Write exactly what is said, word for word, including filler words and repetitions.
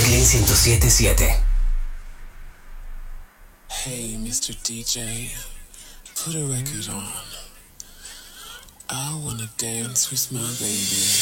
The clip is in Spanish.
Brooklyn ciento siete punto siete. Hey, mister D J, put a record on. I wanna dance with my baby.